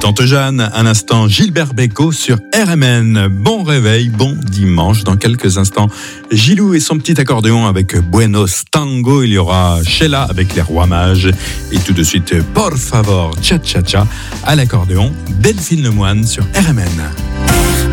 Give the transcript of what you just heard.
Tante Jeanne, un instant Gilbert Bécaud sur RMN. Bon réveil, bon dimanche. Dans quelques instants, Gilou et son petit accordéon avec Buenos Tango. Il y aura Sheila avec les Rois Mages. Et tout de suite, Por favor, cha cha cha à l'accordéon, Delphine Lemoine sur RMN.